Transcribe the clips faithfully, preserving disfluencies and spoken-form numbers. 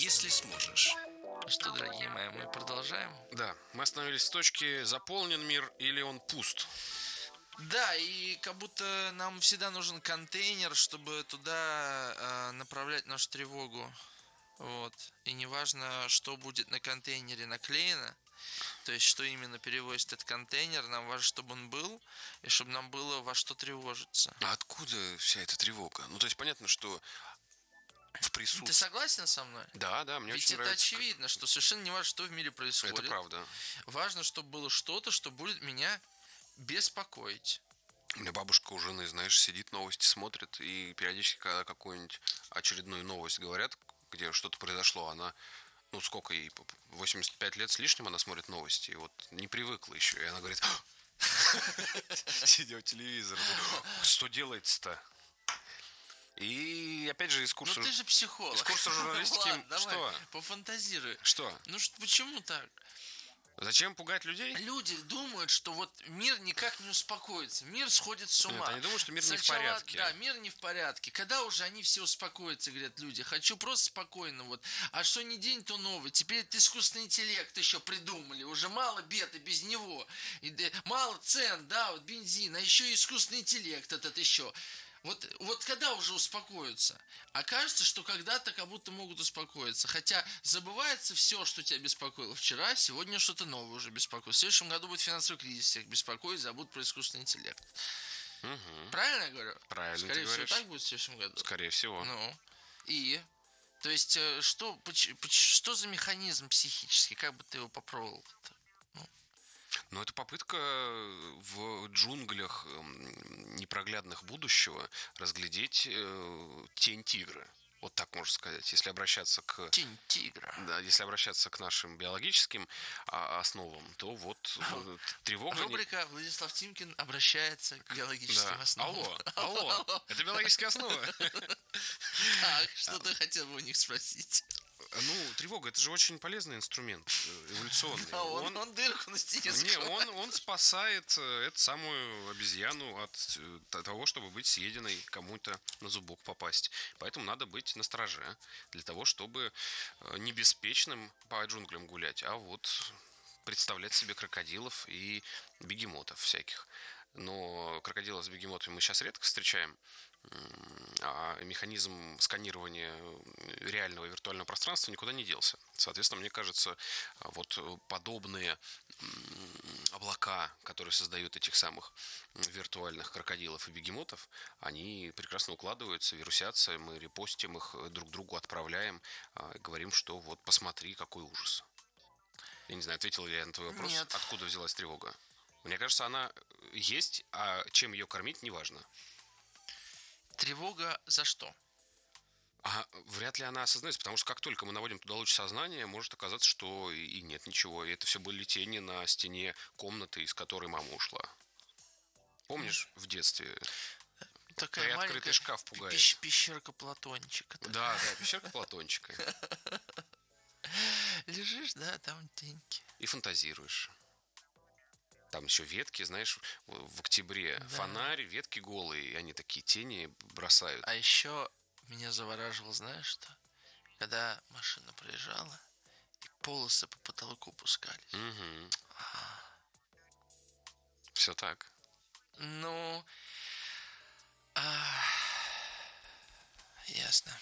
если сможешь. Ну что, дорогие мои, мы продолжаем. Да, мы остановились в точке: заполнен мир или он пуст. Да, и как будто нам всегда нужен контейнер, чтобы туда э, направлять нашу тревогу. Вот. И неважно, что будет на контейнере наклеено, то есть что именно перевозит этот контейнер, нам важно, чтобы он был, и чтобы нам было во что тревожиться. А откуда вся эта тревога? Ну, то есть понятно, что в присутствии... Ты согласен со мной? Да, да, мне Ведь очень это нравится. очевидно, что совершенно не важно, что в мире происходит. Это правда. Важно, чтобы было что-то, что будет меня беспокоить. У меня бабушка у жены, знаешь, сидит, новости смотрит, и периодически, когда какую-нибудь очередную новость говорят, где что-то произошло, она, ну, сколько ей, восемьдесят пять лет с лишним она смотрит новости, и вот не привыкла еще, и она говорит, сидя у телевизора, что делается-то? И опять же из курса... Ну ты же психолог. Из курса журналистики... Ладно, давай, что? пофантазируй. Что? Ну что, почему так? Зачем пугать людей? Люди думают, что вот мир никак не успокоится, мир сходит с ума. Нет, они думают, что мир Сначала, не в порядке. Да, мир не в порядке. Когда уже они все успокоятся, говорят люди, хочу просто спокойно вот. А что не день, то новый. Теперь это искусственный интеллект еще придумали. Уже мало бед и без него. И, да, мало цен, да, вот бензин, а еще и искусственный интеллект этот еще. Вот, вот когда уже успокоятся? Окажется, что когда-то как будто могут успокоиться. Хотя забывается все, что тебя беспокоило вчера, сегодня что-то новое уже беспокоит. В следующем году будет финансовый кризис, всех беспокоит, забудут про искусственный интеллект. Угу. Правильно я говорю? Правильно Скорее ты всего, говоришь. так будет в следующем году. Скорее всего. Ну, и... То есть, что, что за механизм психический? Как бы ты его попробовал? Ну. Но это попытка в джунглях непроглядных будущего разглядеть э, тень тигра. Вот так можно сказать. Если обращаться к... Тень тигра. Да, если обращаться к нашим биологическим а, основам, то вот а, тревога... Рубрика «Владислав Тимкин обращается к биологическим да. основам». Алло, алло, алло, это биологические основы. Так, что ты хотел бы у них спросить? Ну, тревога, это же очень полезный инструмент эволюционный. А он, он, он дырку на стене Не, он, он спасает эту самую обезьяну от того, чтобы быть съеденной, кому-то на зубок попасть. Поэтому надо быть настороже для того, чтобы не беспечным по джунглям гулять, а вот представлять себе крокодилов и бегемотов всяких. Но крокодилов с бегемотами мы сейчас редко встречаем, а механизм сканирования реального виртуального пространства никуда не делся. Соответственно, мне кажется, вот подобные облака, которые создают этих самых виртуальных крокодилов и бегемотов, они прекрасно укладываются, вирусятся, мы репостим их, друг другу отправляем, говорим, что вот посмотри, какой ужас. Я не знаю, ответил ли я на твой вопрос, Нет. Откуда взялась тревога. Мне кажется, она есть, а чем ее кормить, неважно. Тревога за что? А вряд ли она осознается, потому что как только мы наводим туда луч сознания, может оказаться, что и нет ничего. И это все были тени на стене комнаты, из которой мама ушла. Помнишь, в детстве такая приоткрытый шкаф пугает? Пещ- пещерка Платончика. Да, да, пещерка Платончика. Лежишь, да, там теньки. И фантазируешь. Там еще ветки, знаешь, в октябре да. Фонарь, ветки голые, и они такие тени бросают. А еще меня завораживало, знаешь что? Когда машина проезжала, и полосы по потолку пускались. Угу. Все так. Ну, а... ясно.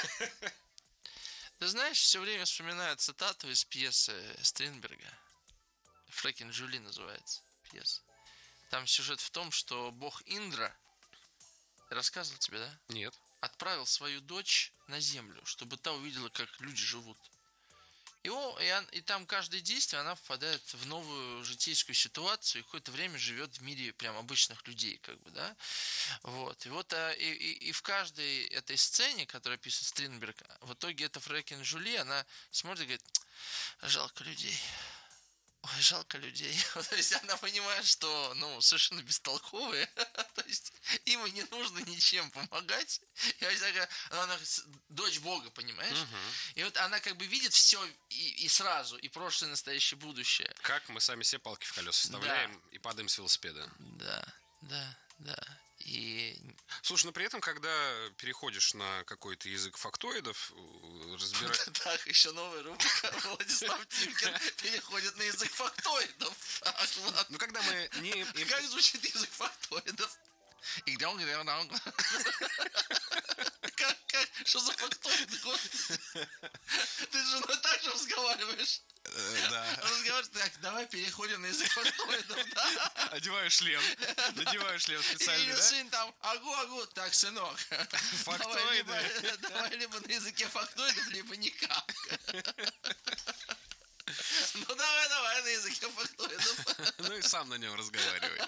Ты знаешь, все время вспоминаю цитату из пьесы Стринберга. «Фрекен Жюли» называется пьеса. Там сюжет в том, что бог Индра, я рассказывал тебе, да? Нет. Отправил свою дочь на землю, чтобы та увидела, как люди живут. И, он, и, он, и там каждое действие, она попадает в новую житейскую ситуацию и какое-то время живет в мире прям обычных людей, как бы, да. Вот. И вот и, и, и в каждой этой сцене, которую описывает Стринберг, в итоге эта Фрекен Жюли, она смотрит и говорит: жалко людей. Ой, жалко людей. То есть она понимает, что, ну, совершенно бестолковые. То есть им и не нужно ничем помогать. И она, она дочь Бога, понимаешь? Угу. И вот она как бы видит все и, и сразу, и прошлое, и настоящее, и будущее. Как мы сами себе палки в колеса вставляем, да, и падаем с велосипеда. Да, да, да. И... Слушай, но при этом, когда переходишь на какой-то язык фактоидов, разбираешь... Так, еще новая рубрика. Владислав Тимкин переходит на язык фактоидов. Ну, когда мы не... Как звучит язык фактоидов? И где он, где он? Как, как? Что за фактоиды? Ты же ну, так же разговариваешь. Да. Разговариваешь, так, давай переходим на язык фактоидов, да? Одеваю шлем. Надеваю шлем специальный, да? И сын там, агу-агу, так, сынок. Фактоиды. Давай либо, давай либо на языке фактоидов, либо никак. Ну давай, давай на языке фактоидов. Ну и сам на нем разговаривай.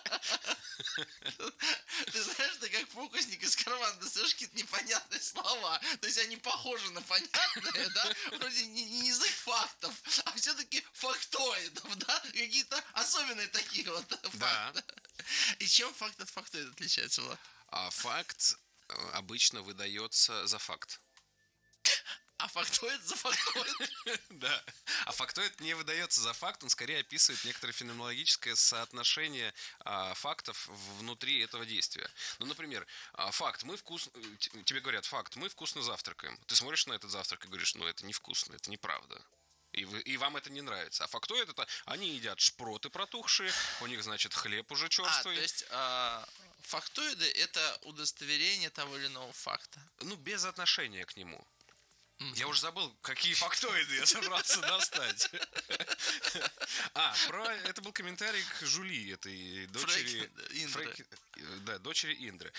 Ты знаешь, ты как фокусник из кармана достаешь какие-то непонятные слова. То есть они похожи на понятные, да? Вроде не, не язык фактов, а все-таки фактоидов, да? Какие-то особенные такие вот факты. Да. И чем факт от фактоида отличается, Влад? А факт обычно выдается за факт. А фактоид за фактоид? Да. А фактоид не выдается за факт, он скорее описывает некоторое феноменологическое соотношение а, фактов внутри этого действия. Ну, например, а, факт, мы вкусно... Тебе говорят, факт, мы вкусно завтракаем. Ты смотришь на этот завтрак и говоришь, ну, это невкусно, это неправда. И, вы, и вам это не нравится. А фактоид это, они едят шпроты протухшие, у них, значит, хлеб уже черствый. А, то есть а, фактоиды это удостоверение того или иного факта. Ну, без отношения к нему. Я уже забыл, какие фактоиды я собрался достать. А, про это был комментарий к Жули, этой дочери Индры. Да, дочери Индры.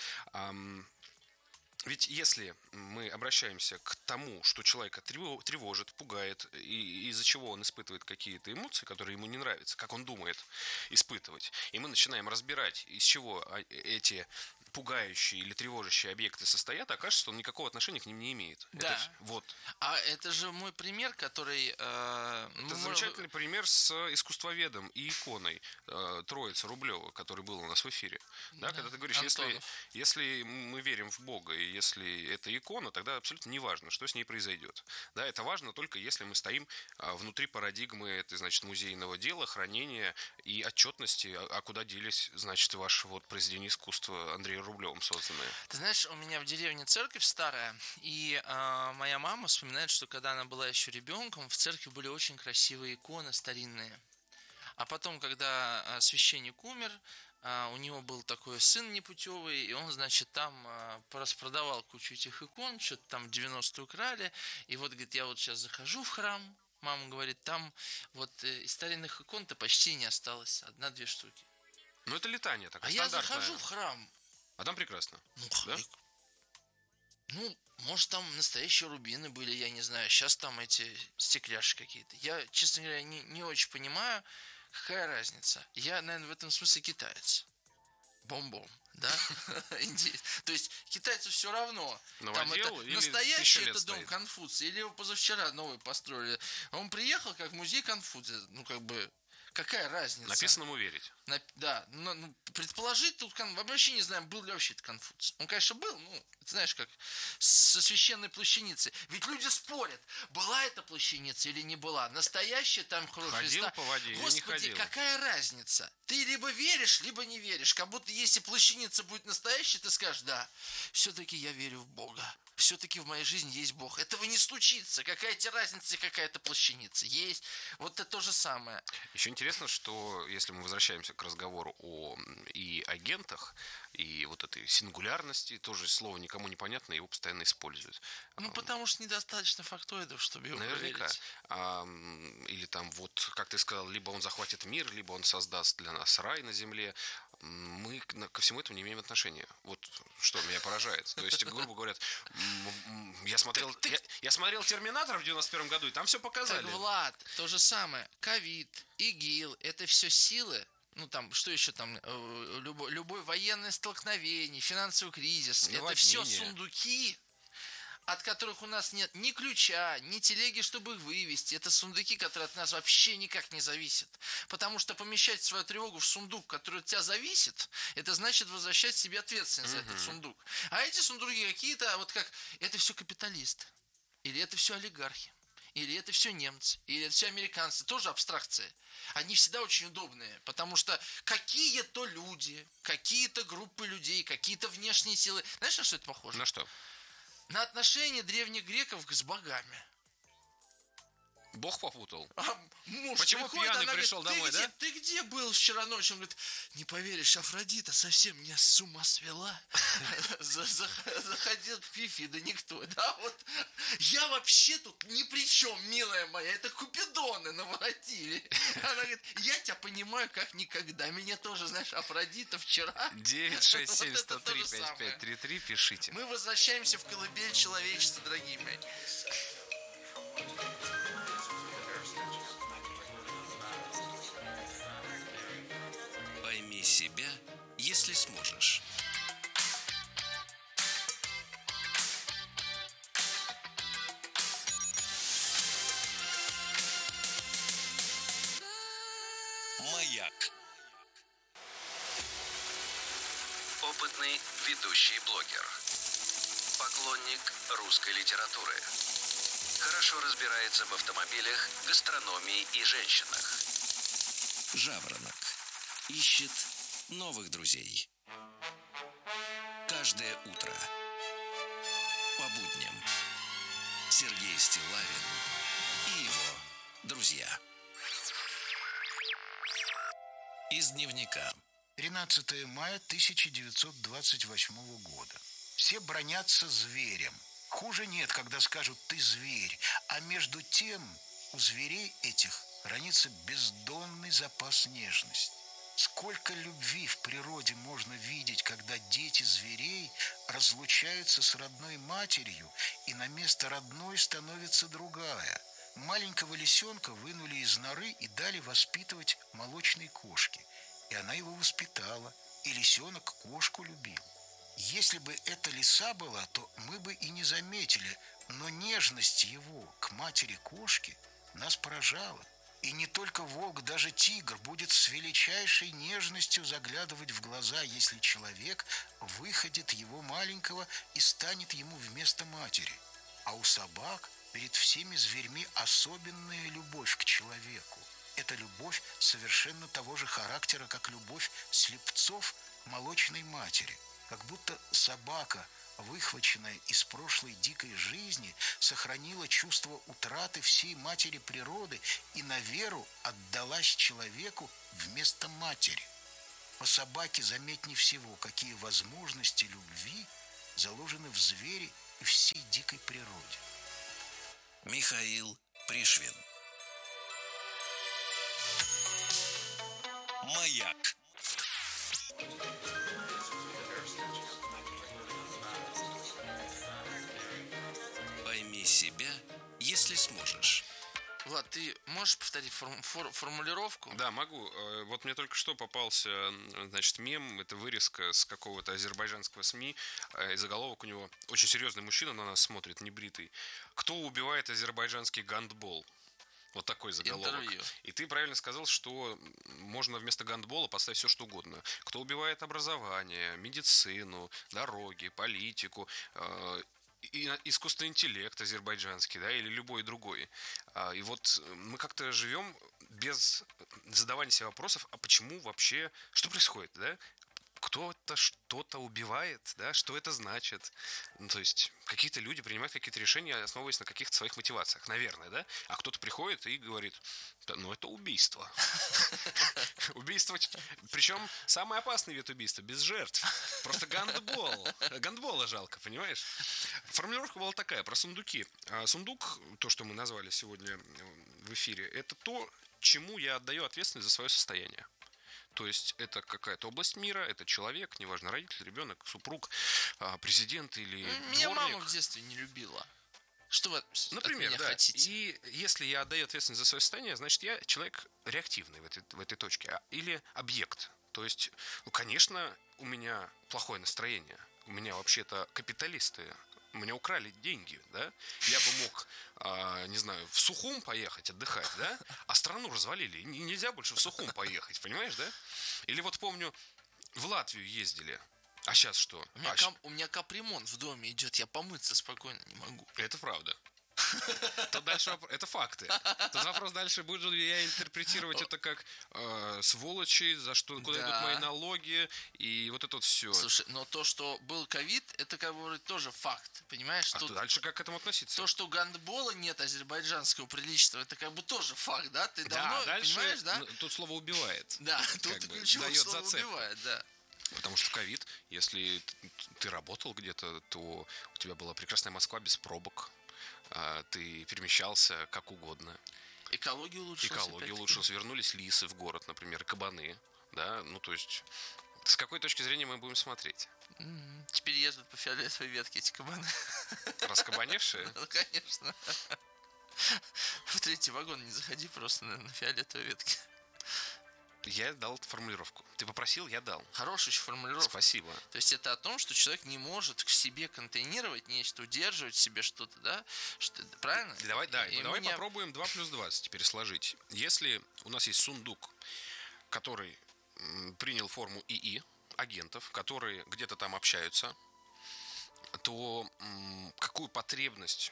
Ведь если мы обращаемся к тому, что человека тревожит, пугает, и из-за чего он испытывает какие-то эмоции, которые ему не нравятся, как он думает испытывать, и мы начинаем разбирать, из чего эти пугающие или тревожащие объекты состоят, окажется, что он никакого отношения к ним не имеет. Да. Это, вот. А это же мой пример, который... Э, это замечательный мы... пример с искусствоведом и иконой э, Троица Рублева, который был у нас в эфире. Да, да, когда ты говоришь, если, если мы верим в Бога, и если это икона, тогда абсолютно не важно, что с ней произойдет. Да, это важно только если мы стоим а, внутри парадигмы, это, значит, музейного дела, хранения и отчетности, а, а куда делись, значит, ваше вот произведение искусства Андрея Рублевым созданное. Ты знаешь, у меня в деревне церковь старая, и э, моя мама вспоминает, что когда она была еще ребенком, в церкви были очень красивые иконы старинные. А потом, когда э, священник умер, э, у него был такой сын непутевый, и он, значит, там э, распродавал кучу этих икон, что-то там в девяностые украли, и вот, говорит, я вот сейчас захожу в храм, мама говорит, там вот э, из старинных икон-то почти не осталось, одна-две штуки. Ну, это летание такое, а стандартное. Я захожу в храм. А там прекрасно. Ну, да? ну, может, там настоящие рубины были, я не знаю. Сейчас там эти стекляшки какие-то. Я, честно говоря, не, не очень понимаю, какая разница. Я, наверное, в этом смысле китаец. Бом-бом, да? То есть китайцу все равно. Там это настоящий это дом Конфуция, или его позавчера новый построили. Он приехал как музей Конфуция. Ну, как бы... Какая разница? Написанному верить. На, да, ну, ну, предположить тут, вообще не знаем, был ли вообще это Конфуций. Он, конечно, был, ну, ты знаешь, как со священной плащаницей. Ведь люди спорят, была эта плащаница или не была. Настоящая там кровь Ходил Христа. по воде Господи, или не ходил? Какая разница? Ты либо веришь, либо не веришь. Как будто если плащаница будет настоящей, ты скажешь, да, все-таки я верю в Бога. Все-таки в моей жизни есть Бог. Этого не случится. Какая тебе разница, какая-то плащаница? Есть. Вот это то же самое. Еще интересно, что если мы возвращаемся к разговору о и агентах, и вот этой сингулярности, тоже слово никому не понятно, его постоянно используют. Ну, потому что недостаточно фактоидов, чтобы его Наверняка. проверить. А, или там, вот, как ты сказал, либо он захватит мир, либо он создаст для нас рай на земле. Мы ко всему этому не имеем отношения. Вот что меня поражает. То есть, грубо говоря, я смотрел, так, так, я, я смотрел «Терминатор» в девяносто первом году, и там все показали. Так, Влад, то же самое. ковид, ИГИЛ, это все силы. Ну, там, что еще там? Любой, любой военное столкновение, финансовый кризис. Это все сундуки, от которых у нас нет ни ключа, ни телеги, чтобы их вывести. Это сундуки, которые от нас вообще никак не зависят. Потому что помещать свою тревогу в сундук, который от тебя зависит, это значит возвращать себе ответственность за этот сундук. А эти сундуки какие-то, вот как, это все капиталисты. Или это все олигархи. или это все немцы, или это все американцы, тоже абстракция. Они всегда очень удобные, потому что какие-то люди, какие-то группы людей, какие-то внешние силы. Знаешь, на что это похоже? На что? На отношения древних греков с богами. Бог попутал. А муж Почему приходит, пьяный она пришел говорит, домой, ты где, да? ты где был вчера ночью? Он говорит, не поверишь, Афродита совсем меня с ума свела. Заходил к Фифи, да никто. Да, вот я вообще тут ни при чем, милая моя. Это Купидоны наворотили. Она говорит, я тебя понимаю как никогда. Меня тоже, знаешь, Афродита вчера. девять шесть семь сто три пять пять три три, пишите. Мы возвращаемся в колыбель человечества, дорогие мои. Пойми себя, если сможешь. Маяк. Опытный ведущий блогер. Поклонник русской литературы. Хорошо разбирается в автомобилях, гастрономии и женщинах. Жаворонок. Ищет новых друзей. Каждое утро. По будням. Сергей Стиллавин и его друзья. Из дневника. тринадцатое мая тысяча девятьсот двадцать восьмого года. Все бранятся зверем. Хуже нет, когда скажут «ты зверь», а между тем у зверей этих хранится бездонный запас нежности. Сколько любви в природе можно видеть, когда дети зверей разлучаются с родной матерью, и на место родной становится другая. Маленького лисенка вынули из норы и дали воспитывать молочной кошке. И она его воспитала, и лисенок кошку любил. Если бы это лиса была, то мы бы и не заметили, но нежность его к матери кошки нас поражала. И не только волк, даже тигр будет с величайшей нежностью заглядывать в глаза, если человек выходит его маленького и станет ему вместо матери. А у собак перед всеми зверьми особенная любовь к человеку. Это любовь совершенно того же характера, как любовь слепцов к молочной матери. Как будто собака, выхваченная из прошлой дикой жизни, сохранила чувство утраты всей матери природы и на веру отдалась человеку вместо матери. По собаке заметнее всего, какие возможности любви заложены в звере и всей дикой природе. Михаил Пришвин. Маяк. Пойми себя, если сможешь. Влад, ты можешь повторить форм- фор- формулировку? Да, могу. Э, Вот мне только что попался, м, значит, мем, это вырезка с какого-то азербайджанского СМИ, э, и заголовок у него: очень серьезный мужчина на нас смотрит, небритый. Кто убивает азербайджанский гандбол? Вот такой заголовок. Интервью. И ты правильно сказал, что можно вместо гандбола поставить все, что угодно. Кто убивает образование, медицину, дороги, политику, э, и искусственный интеллект азербайджанский, да, или любой другой. А, И вот мы как-то живем без задавания себе вопросов, а почему вообще, что происходит, да? Кто-то что-то убивает, да, что это значит? Ну, то есть какие-то люди принимают какие-то решения, основываясь на каких-то своих мотивациях, наверное, да? А кто-то приходит и говорит: да, ну это убийство. Убийство, причем самый опасный вид убийства, без жертв. Просто гандбол. Гандбола жалко, понимаешь? Формулировка была такая, про сундуки. А сундук, то, что мы назвали сегодня в эфире, это то, чему я отдаю ответственность за свое состояние. То есть это какая-то область мира, это человек, неважно, родитель, ребенок, супруг, а, президент или Меня дворник. мама в детстве не любила. Что вы от Например, меня да. хотите? И если я отдаю ответственность за свое состояние, значит, я человек реактивный в этой, в этой точке. А- Или объект. То есть, ну, конечно, у меня плохое настроение. У меня вообще-то капиталисты. У меня украли деньги, да? Я бы мог, а, не знаю, в Сухум поехать отдыхать, да? А страну развалили. Н- Нельзя больше в Сухум поехать, понимаешь, да? Или вот помню, в Латвию ездили. А сейчас что? У меня, А щ- кап- у меня капремонт в доме идет, я помыться спокойно не могу. Это правда. То дальше воп- это факты. Тут вопрос дальше, буду ли я интерпретировать это как э, сволочи, за что, куда идут Да. мои налоги, и вот это вот все. Слушай, но то, что был ковид, это как бы тоже факт, понимаешь? А Тут то дальше как к этому относиться? то, что гандбола нет азербайджанского приличного, это как бы тоже факт, да? Ты Да, давно, дальше понимаешь, да? ну, тут слово убивает. Да, тут как бы ключевое дает слово зацепку. убивает, да. Потому что в ковид, если т- ты работал где-то, то у тебя была прекрасная Москва без пробок. а, Ты перемещался как угодно. Экология улучшилась. Экология опять-таки. улучшилась. Вернулись лисы в город, например, кабаны. Да, ну то есть... С какой точки зрения мы будем смотреть? Мгм. Теперь ездят по фиолетовой ветке эти кабаны. Раскабаневшие? Ну, конечно. В третий вагон не заходи просто на, на фиолетовой ветке. Я дал формулировку. Ты попросил, я дал. Хорошая еще формулировка. Спасибо. То есть это о том, что человек не может в себе контейнировать нечто, удерживать в себе что-то, да? Что, правильно? Давай, да, И давай мы не об- попробуем два плюс два теперь сложить. Если у нас есть сундук, который м, принял форму ИИ, агентов, которые где-то там общаются, то м, какую потребность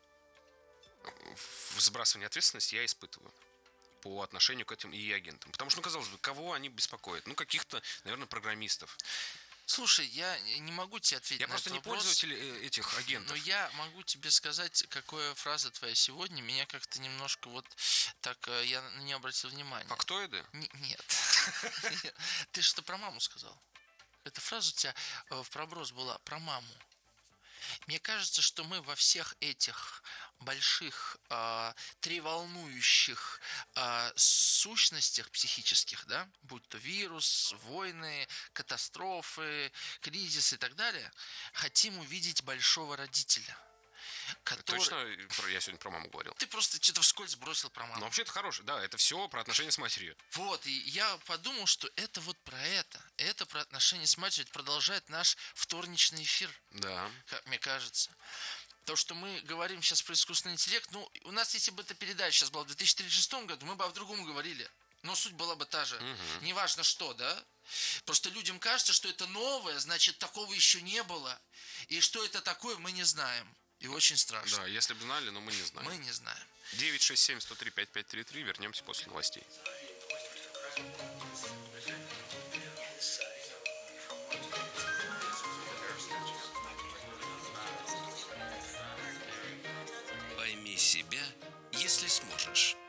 в сбрасывании ответственности я испытываю по отношению к этим ИИ-агентам? Потому что, ну, казалось бы, кого они беспокоят? Ну, каких-то, наверное, программистов. Слушай, я не могу тебе ответить Я на просто этот не вопрос. пользователь э, этих агентов. Но я могу тебе сказать, какая фраза твоя сегодня меня как-то немножко вот так, э, я на нее обратил внимание. Фактоиды? Не- нет. Ты что про маму сказал? Эта фраза у тебя э, в проброс была про маму. Мне кажется, что мы во всех этих больших э, треволнующих э, сущностях психических, да, будь то вирус, войны, катастрофы, кризис и так далее, хотим увидеть большого родителя, который... Точно, про- я сегодня про маму говорил. Ты просто что-то вскользь бросил про маму. Ну, вообще это хорошее, да, это все про отношения с матерью. Вот, и я подумал, что это вот про это. Это про отношения с матерью. Это продолжает наш вторничный эфир, Да. как мне кажется. То, что мы говорим сейчас про искусственный интеллект, ну, у нас, если бы эта передача сейчас была в две тысячи тридцать шестом году, мы бы о другом говорили. Но суть была бы та же. Мгм. Неважно что, да? Просто людям кажется, что это новое, значит, такого еще не было. И что это такое, мы не знаем. И очень страшно. Да, если бы знали, но мы не знаем. Мы не знаем. девять шесть семь сто три пять пять три три. Вернемся после новостей. Пойми себя, если сможешь.